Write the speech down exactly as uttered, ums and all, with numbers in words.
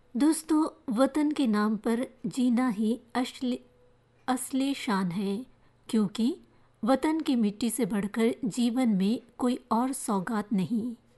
दोस्तों, वतन के नाम पर जीना ही असली असली शान है, क्योंकि वतन की मिट्टी से बढ़कर जीवन में कोई और सौगात नहीं।